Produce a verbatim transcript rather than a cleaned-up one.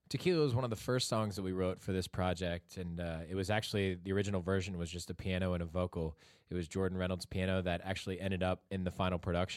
Tequila was one of the first songs that we wrote for this project, and uh, it was actually, the original version was just a piano and a vocal. It was Jordan Reynolds' piano that actually ended up in the final production.